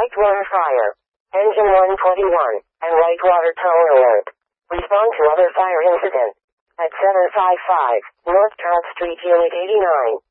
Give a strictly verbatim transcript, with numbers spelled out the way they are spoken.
Whitewater fire. Engine one twenty-one, and Whitewater tow alert. Respond to other fire incident. At seven five five, North Trout Street, Unit eighty-nine.